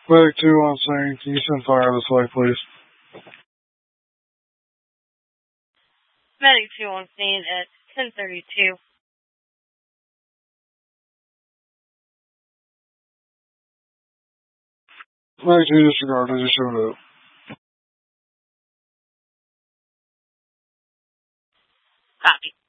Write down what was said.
Medic 2 on scene. Can you send fire this way, please? Medic 2 on scene at 10:32. Medic 2 disregard. I just showed up. Copy.